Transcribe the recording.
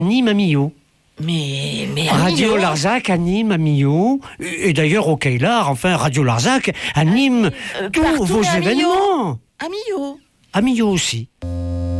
Nîmes à Millau. Mais à Radio Millau. Larzac à Nîmes à Millau. Et d'ailleurs au Kailar, enfin Radio Larzac anime tous partout, vos mais à Millau. événements. À Millau. À Millau aussi.